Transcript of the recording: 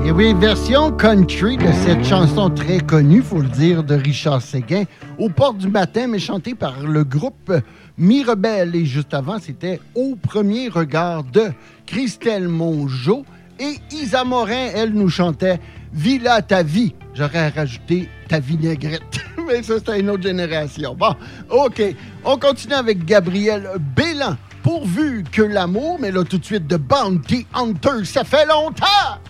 Et oui, version country de cette chanson très connue, faut le dire, de Richard Séguin, Aux portes du matin, mais chantée par le groupe Mi-Rebelle. Et juste avant, c'était Au premier regard de Christelle Mongeau. Et Isa Morin, elle nous chantait Villa ta vie. J'aurais rajouté ta vinaigrette. Mais ça, c'était une autre génération. Bon, OK. On continue avec Gabriel Bélan. Pourvu que l'amour, mais là tout de suite de Bounty Hunter, ça fait longtemps!